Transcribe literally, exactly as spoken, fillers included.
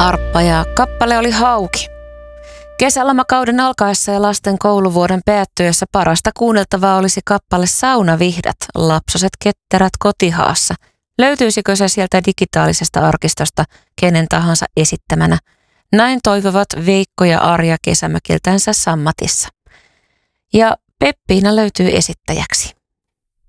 Arppa ja kappale oli Hauki. Kesälomakauden alkaessa ja lasten kouluvuoden päättyessä parasta kuunneltavaa olisi kappale Saunavihdat, lapsoset ketterät kotihaassa. Löytyisikö se sieltä digitaalisesta arkistosta kenen tahansa esittämänä? Näin toivovat Veikko ja Arja kesämökiltänsä Sammatissa. Ja Peppiina löytyy esittäjäksi.